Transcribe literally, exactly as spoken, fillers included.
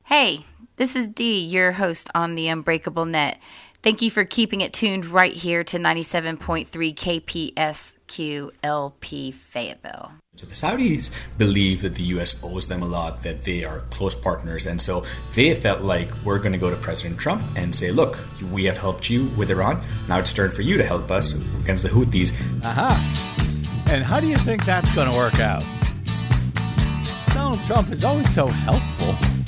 Hey, this is Dee, your host on the Unbreakable Net. Thank you for keeping it tuned right here to ninety-seven point three K P S Q L P Fayetteville. So the Saudis believe that the U S owes them a lot, that they are close partners, and so they felt like we're going to go to President Trump and say, look, we have helped you with Iran, now it's turn for you to help us against the Houthis. Aha. And how do you think that's going to work out? Donald Trump is always so helpful.